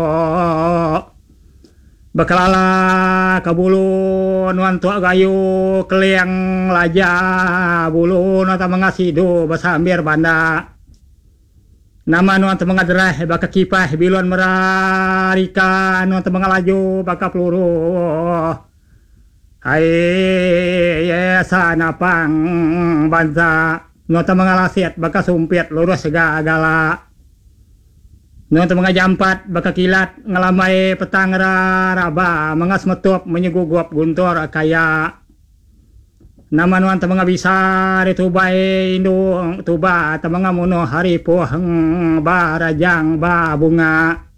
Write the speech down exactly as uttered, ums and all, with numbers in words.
Bakalala kabulun wantu gayu keliang laja bulun atau mengasidu basambir banda nama nu anta mengadrah baka kipah bilon merarika nu anta mengalaju baka peluru hai ya sana pang banza nu anta mengalasiat baka sumpit lurus segala nu anta mengajampat baka kilat ngalamai petang raba mengas metup menyugugup guntur kaya nama nu anta mengabisa ritubai indung tuba ta mengamuno haripo barajang ba bunga